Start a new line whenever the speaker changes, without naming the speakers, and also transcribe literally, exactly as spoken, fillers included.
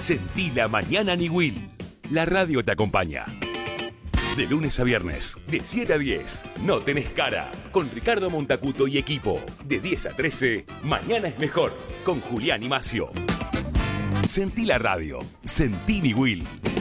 Sentí la mañana Niwil. La radio te acompaña. De lunes a viernes, de siete a diez, No tenés cara, con Ricardo Montacuto y equipo. De diez a trece, Mañana es mejor, con Julián y Macio. Sentí la radio, sentí Niwil.